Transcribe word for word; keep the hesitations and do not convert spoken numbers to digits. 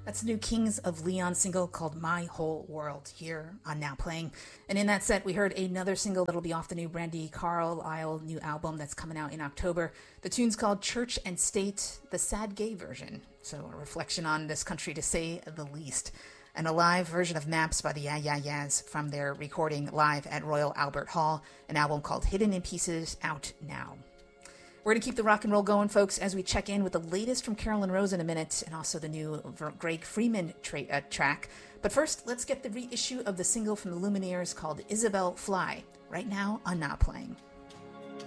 That's the new Kings of Leon single called My Whole World here on Now Playing. And in that set, we heard another single that'll be off the new Brandy Carlisle new album that's coming out in October. The tune's called Church and State, the sad gay version. So a reflection on this country, to say the least. And a live version of Maps by the Yeah Yeah Yeahs from their recording live at Royal Albert Hall, an album called Hidden in Pieces, out now. We're going to keep the rock and roll going, folks, as we check in with the latest from Carolyn Rose in a minute, and also the new Greg Freeman tra- uh, track. But first, let's get the reissue of the single from the Lumineers called Isabel Fly, right now on Now Playing.